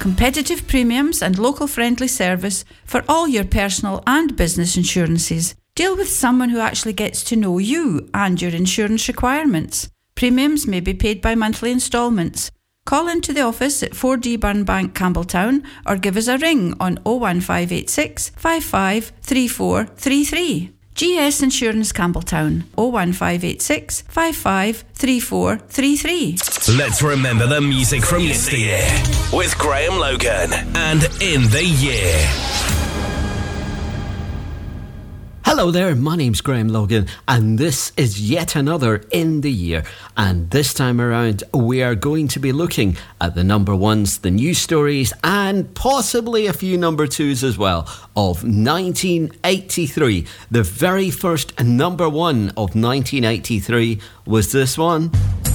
Competitive premiums and local-friendly service for all your personal and business insurances. Deal with someone who actually gets to know you and your insurance requirements. Premiums may be paid by monthly instalments. Call into the office at 4D Burnbank, Campbelltown, or give us a ring on 01586 55 3433. GS Insurance Campbelltown, 01586 55 3433. Let's remember the music from yesteryear with Graham Logan and In the Year. Hello there, my name's Graham Logan and this is yet another In the Year, and this time around we are going to be looking at the number ones, the news stories and possibly a few number twos as well of 1983. The very first number one of 1983 was this one.